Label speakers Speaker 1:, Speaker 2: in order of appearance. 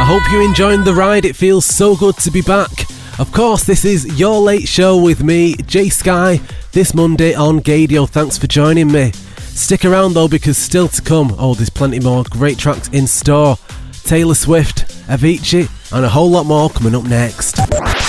Speaker 1: hope you're enjoying the ride. It feels so good to be back. Of course, this is Your Late Show with me, Jay Sky, this Monday on Gadio. Thanks for joining me. Stick around though, because still to come, there's plenty more great tracks in store. Taylor Swift, Avicii, and a whole lot more coming up next.